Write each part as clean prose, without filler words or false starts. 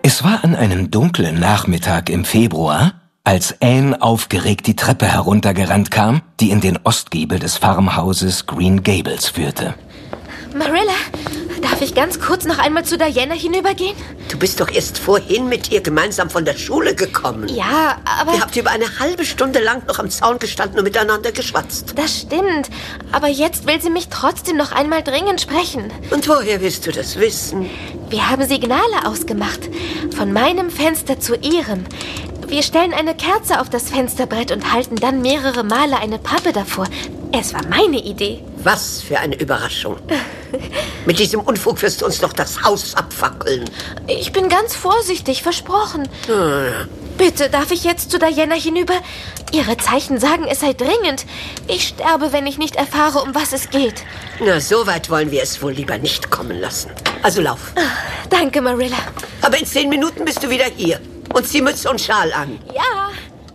Es war an einem dunklen Nachmittag im Februar, als Anne aufgeregt die Treppe heruntergerannt kam, die in den Ostgiebel des Farmhauses Green Gables führte. Marilla, darf ich ganz kurz noch einmal zu Diana hinübergehen? Du bist doch erst vorhin mit ihr gemeinsam von der Schule gekommen. Ja, aber... Ihr habt über eine halbe Stunde lang noch am Zaun gestanden und miteinander geschwatzt. Das stimmt, aber jetzt will sie mich trotzdem noch einmal dringend sprechen. Und woher willst du das wissen? Wir haben Signale ausgemacht. Von meinem Fenster zu ihrem. Wir stellen eine Kerze auf das Fensterbrett und halten dann mehrere Male eine Pappe davor. Es war meine Idee. Was für eine Überraschung. Mit diesem Unfug wirst du uns doch das Haus abfackeln. Ich bin ganz vorsichtig, versprochen. Bitte, darf ich jetzt zu Diana hinüber? Ihre Zeichen sagen, es sei dringend. Ich sterbe, wenn ich nicht erfahre, um was es geht. Na, so weit wollen wir es wohl lieber nicht kommen lassen. Also lauf. Danke, Marilla. Aber in 10 Minuten bist du wieder hier. Und zieh Mütze und Schal an. Ja.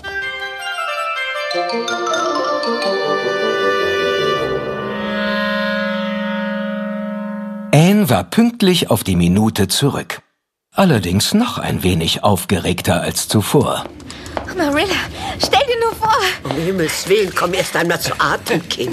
Anne war pünktlich auf die Minute zurück. Allerdings noch ein wenig aufgeregter als zuvor. Marilla, stell dir nur vor. Um Himmels Willen, komm erst einmal zu Atem, Kind.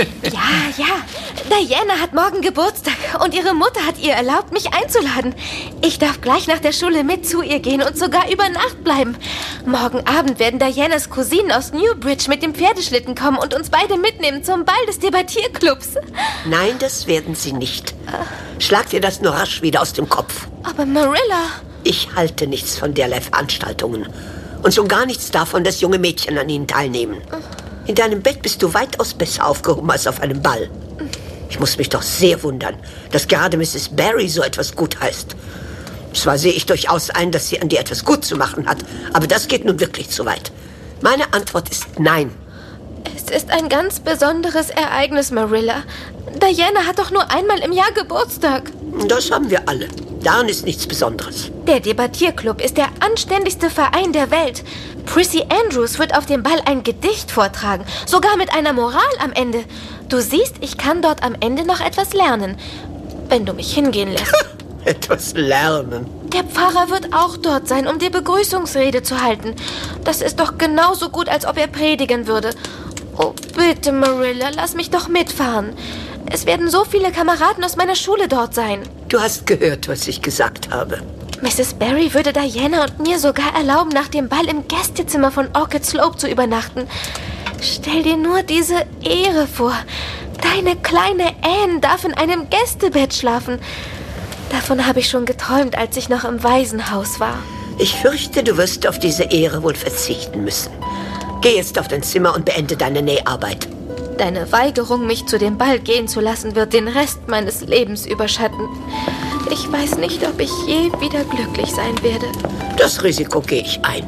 Ja. Diana hat morgen Geburtstag und ihre Mutter hat ihr erlaubt, mich einzuladen. Ich darf gleich nach der Schule mit zu ihr gehen und sogar über Nacht bleiben. Morgen Abend werden Dianas Cousinen aus Newbridge mit dem Pferdeschlitten kommen und uns beide mitnehmen zum Ball des Debattierclubs. Nein, das werden sie nicht. Schlag dir das nur rasch wieder aus dem Kopf. Aber Marilla... Ich halte nichts von derlei Veranstaltungen. Und schon gar nichts davon, dass junge Mädchen an ihnen teilnehmen. In deinem Bett bist du weitaus besser aufgehoben als auf einem Ball. Ich muss mich doch sehr wundern, dass gerade Mrs. Barry so etwas gutheißt. Zwar sehe ich durchaus ein, dass sie an dir etwas gut zu machen hat, aber das geht nun wirklich zu weit. Meine Antwort ist nein. Es ist ein ganz besonderes Ereignis, Marilla. Diana hat doch nur einmal im Jahr Geburtstag. Das haben wir alle. Daran ist nichts Besonderes. Der Debattierclub ist der anständigste Verein der Welt. Prissy Andrews wird auf dem Ball ein Gedicht vortragen, sogar mit einer Moral am Ende. Du siehst, ich kann dort am Ende noch etwas lernen, wenn du mich hingehen lässt. Etwas lernen? Der Pfarrer wird auch dort sein, um die Begrüßungsrede zu halten. Das ist doch genauso gut, als ob er predigen würde. Oh, bitte, Marilla, lass mich doch mitfahren. Es werden so viele Kameraden aus meiner Schule dort sein. Du hast gehört, was ich gesagt habe. Mrs. Barry würde Diana und mir sogar erlauben, nach dem Ball im Gästezimmer von Orchid Slope zu übernachten. Stell dir nur diese Ehre vor. Deine kleine Anne darf in einem Gästebett schlafen. Davon habe ich schon geträumt, als ich noch im Waisenhaus war. Ich fürchte, du wirst auf diese Ehre wohl verzichten müssen. Geh jetzt auf dein Zimmer und beende deine Näharbeit. Deine Weigerung, mich zu dem Ball gehen zu lassen, wird den Rest meines Lebens überschatten. Ich weiß nicht, ob ich je wieder glücklich sein werde. Das Risiko gehe ich ein.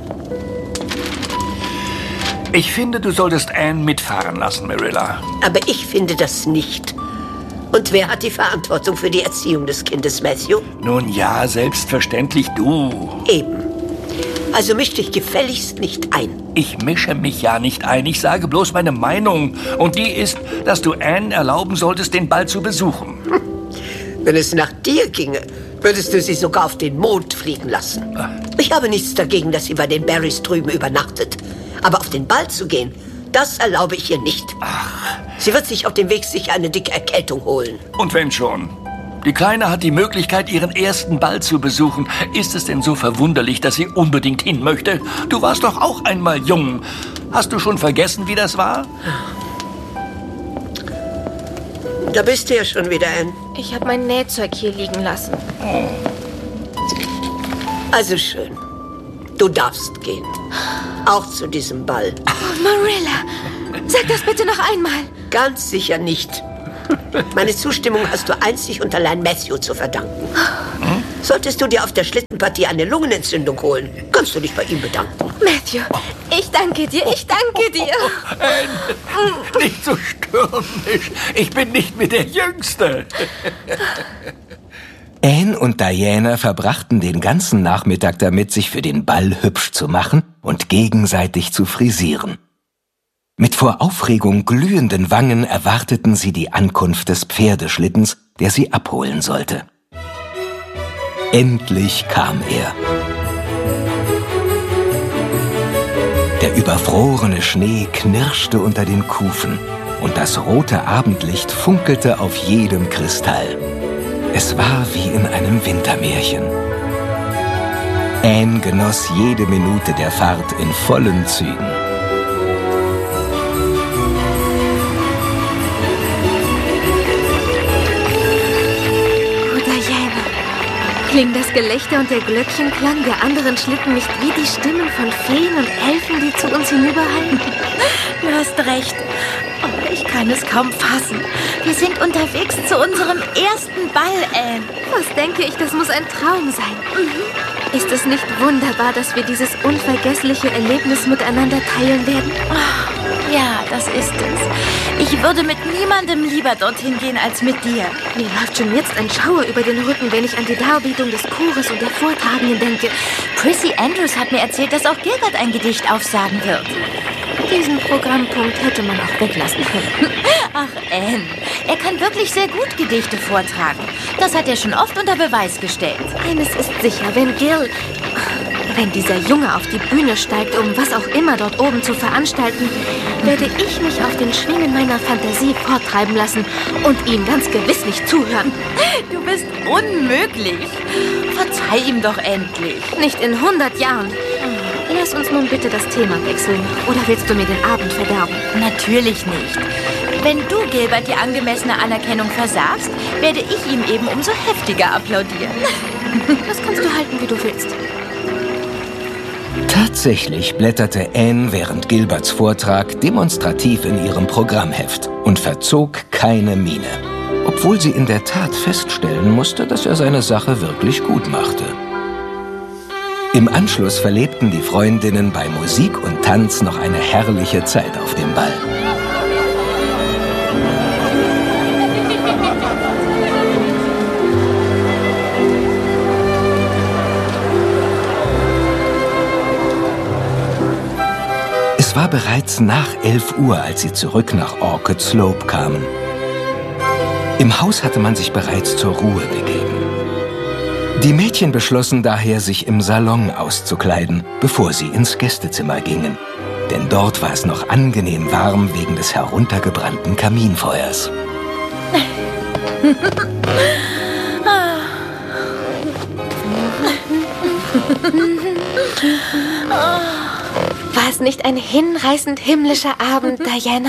Ich finde, du solltest Anne mitfahren lassen, Marilla. Aber ich finde das nicht. Und wer hat die Verantwortung für die Erziehung des Kindes, Matthew? Nun ja, selbstverständlich du. Eben. Also misch dich gefälligst nicht ein. Ich mische mich ja nicht ein, ich sage bloß meine Meinung. Und die ist, dass du Anne erlauben solltest, den Ball zu besuchen. Wenn es nach dir ginge, würdest du sie sogar auf den Mond fliegen lassen. Ich habe nichts dagegen, dass sie bei den Barrys drüben übernachtet. Aber auf den Ball zu gehen, das erlaube ich ihr nicht. Ach. Sie wird sich auf dem Weg sicher eine dicke Erkältung holen. Und wenn schon. Die Kleine hat die Möglichkeit, ihren ersten Ball zu besuchen. Ist es denn so verwunderlich, dass sie unbedingt hin möchte? Du warst doch auch einmal jung. Hast du schon vergessen, wie das war? Da bist du ja schon wieder, Anne. Ich habe mein Nähzeug hier liegen lassen. Oh. Also schön. Du darfst gehen. Auch zu diesem Ball. Oh, Marilla, sag das bitte noch einmal. Ganz sicher nicht. Meine Zustimmung hast du einzig und allein Matthew zu verdanken. Solltest du dir auf der Schlittenpartie eine Lungenentzündung holen, kannst du dich bei ihm bedanken. Matthew, ich danke dir, ich danke dir. Nicht so stürmisch. Ich bin nicht mehr der Jüngste. Anne und Diana verbrachten den ganzen Nachmittag damit, sich für den Ball hübsch zu machen und gegenseitig zu frisieren. Mit vor Aufregung glühenden Wangen erwarteten sie die Ankunft des Pferdeschlittens, der sie abholen sollte. Endlich kam er. Der überfrorene Schnee knirschte unter den Kufen und das rote Abendlicht funkelte auf jedem Kristall. Es war wie in einem Wintermärchen. Anne genoss jede Minute der Fahrt in vollen Zügen. Klingen das Gelächter und der Glöckchenklang der anderen Schlitten nicht wie die Stimmen von Feen und Elfen, die zu uns hinüberhallen? Du hast recht. Oh, ich kann es kaum fassen. Wir sind unterwegs zu unserem ersten Ball, Anne. Was denke ich, das muss ein Traum sein. Ist es nicht wunderbar, dass wir dieses unvergessliche Erlebnis miteinander teilen werden? Oh, ja, das ist es. Ich würde mit niemandem lieber dorthin gehen als mit dir. Mir läuft schon jetzt ein Schauer über den Rücken, wenn ich an die Darbietung des Chores und der Vortragenden denke. Prissy Andrews hat mir erzählt, dass auch Gilbert ein Gedicht aufsagen wird. Diesen Programmpunkt hätte man auch weglassen können. Ach, Anne, er kann wirklich sehr gut Gedichte vortragen. Das hat er schon oft unter Beweis gestellt. Eines ist sicher, wenn dieser Junge auf die Bühne steigt, um was auch immer dort oben zu veranstalten, werde ich mich auf den Schwingen meiner Fantasie forttreiben lassen und ihm ganz gewiss nicht zuhören. Du bist unmöglich. Verzeih ihm doch endlich. Nicht in 100 Jahren. Lass uns nun bitte das Thema wechseln. Oder willst du mir den Abend verderben? Natürlich nicht. Wenn du Gilbert die angemessene Anerkennung versagst, werde ich ihm eben umso heftiger applaudieren. Das kannst du halten, wie du willst. Tatsächlich blätterte Anne während Gilberts Vortrag demonstrativ in ihrem Programmheft und verzog keine Miene, obwohl sie in der Tat feststellen musste, dass er seine Sache wirklich gut machte. Im Anschluss verlebten die Freundinnen bei Musik und Tanz noch eine herrliche Zeit auf dem Ball. Es war bereits nach 11 Uhr, als sie zurück nach Orchid Slope kamen. Im Haus hatte man sich bereits zur Ruhe begeben. Die Mädchen beschlossen daher, sich im Salon auszukleiden, bevor sie ins Gästezimmer gingen. Denn dort war es noch angenehm warm wegen des heruntergebrannten Kaminfeuers. War es nicht ein hinreißend himmlischer Abend, Diana?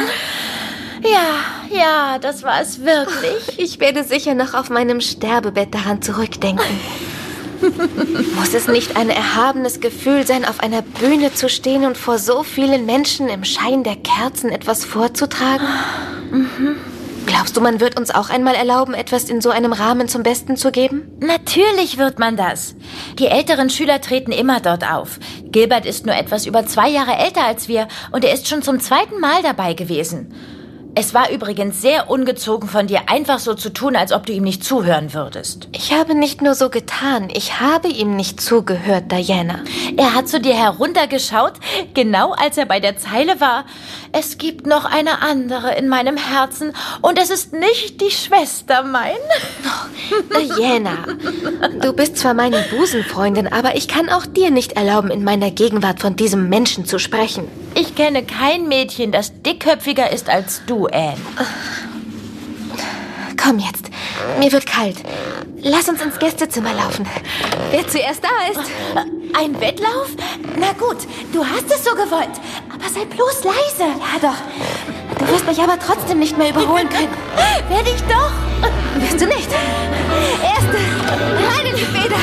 Ja, das war es wirklich. Ich werde sicher noch auf meinem Sterbebett daran zurückdenken. Muss es nicht ein erhabenes Gefühl sein, auf einer Bühne zu stehen und vor so vielen Menschen im Schein der Kerzen etwas vorzutragen? Glaubst du, man wird uns auch einmal erlauben, etwas in so einem Rahmen zum Besten zu geben? Natürlich wird man das. Die älteren Schüler treten immer dort auf. Gilbert ist nur etwas über 2 Jahre älter als wir und er ist schon zum 2. Mal dabei gewesen. Es war übrigens sehr ungezogen von dir, einfach so zu tun, als ob du ihm nicht zuhören würdest. Ich habe nicht nur so getan, ich habe ihm nicht zugehört, Diana. Er hat zu dir heruntergeschaut, genau als er bei der Zeile war. Es gibt noch eine andere in meinem Herzen und es ist nicht die Schwester mein. Diana, du bist zwar meine Busenfreundin, aber ich kann auch dir nicht erlauben, in meiner Gegenwart von diesem Menschen zu sprechen. Ich kenne kein Mädchen, das dickköpfiger ist als du, Anne. Komm jetzt, mir wird kalt. Lass uns ins Gästezimmer laufen. Wer zuerst da ist. Ein Wettlauf? Na gut, du hast es so gewollt. Aber sei bloß leise. Ja doch, du wirst mich aber trotzdem nicht mehr überholen können. Werde ich doch. Wirst du nicht. Erste, rein in die Feder.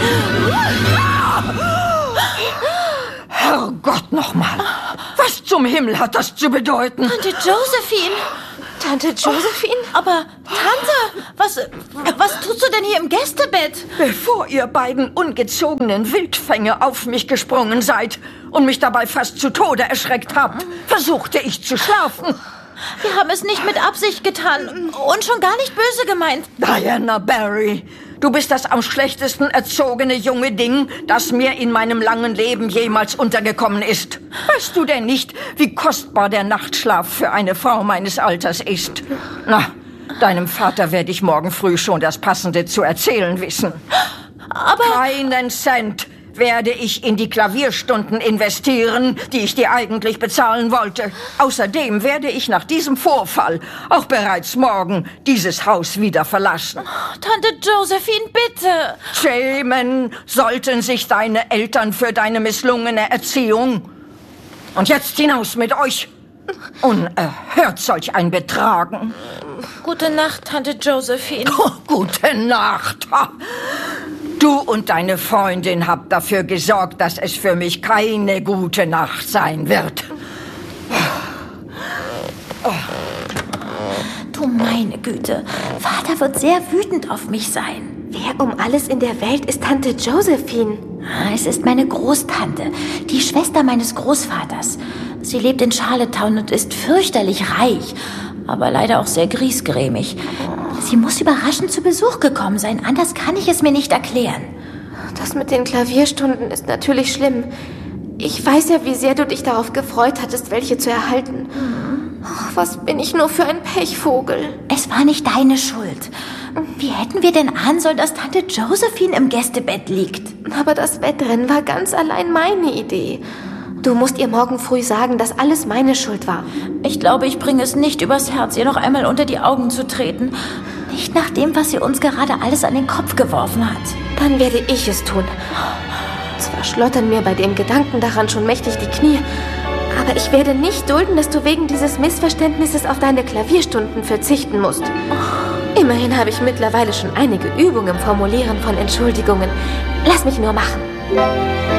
Herrgott nochmal. Was zum Himmel hat das zu bedeuten? Tante Josephine. Tante Josephine? Aber, Tante, was tust du denn hier im Gästebett? Bevor ihr beiden ungezogenen Wildfänge auf mich gesprungen seid und mich dabei fast zu Tode erschreckt habt, versuchte ich zu schlafen. Wir haben es nicht mit Absicht getan und schon gar nicht böse gemeint. Diana Barry, du bist das am schlechtesten erzogene junge Ding, das mir in meinem langen Leben jemals untergekommen ist. Weißt du denn nicht, wie kostbar der Nachtschlaf für eine Frau meines Alters ist? Na, deinem Vater werde ich morgen früh schon das Passende zu erzählen wissen. Aber... Keinen Cent werde ich in die Klavierstunden investieren, die ich dir eigentlich bezahlen wollte. Außerdem werde ich nach diesem Vorfall auch bereits morgen dieses Haus wieder verlassen. Tante Josephine, bitte. Schämen sollten sich deine Eltern für deine misslungene Erziehung. Und jetzt hinaus mit euch. Unerhört solch ein Betragen. Gute Nacht, Tante Josephine. Oh, gute Nacht. Du und deine Freundin habt dafür gesorgt, dass es für mich keine gute Nacht sein wird. Du meine Güte, Vater wird sehr wütend auf mich sein. Wer um alles in der Welt ist Tante Josephine? Es ist meine Großtante, die Schwester meines Großvaters. Sie lebt in Charlottetown und ist fürchterlich reich, aber leider auch sehr griesgrämig. Sie muss überraschend zu Besuch gekommen sein, anders kann ich es mir nicht erklären. Das mit den Klavierstunden ist natürlich schlimm. Ich weiß ja, wie sehr du dich darauf gefreut hattest, welche zu erhalten. Oh, was bin ich nur für ein Pechvogel. Es war nicht deine Schuld. Wie hätten wir denn ahnen sollen, dass Tante Josephine im Gästebett liegt? Aber das Wettrennen war ganz allein meine Idee. Du musst ihr morgen früh sagen, dass alles meine Schuld war. Ich glaube, ich bringe es nicht übers Herz, ihr noch einmal unter die Augen zu treten. Nicht nach dem, was sie uns gerade alles an den Kopf geworfen hat. Dann werde ich es tun. Zwar schlottern mir bei dem Gedanken daran schon mächtig die Knie, aber ich werde nicht dulden, dass du wegen dieses Missverständnisses auf deine Klavierstunden verzichten musst. Immerhin habe ich mittlerweile schon einige Übungen im Formulieren von Entschuldigungen. Lass mich nur machen.